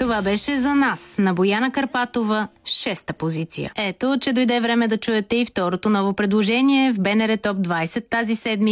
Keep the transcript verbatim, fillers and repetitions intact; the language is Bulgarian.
Това беше За нас на Бояна Карпатова, шеста позиция. Ето, че дойде време да чуете и второто ново предложение в БНР Топ двайсет тази седмица.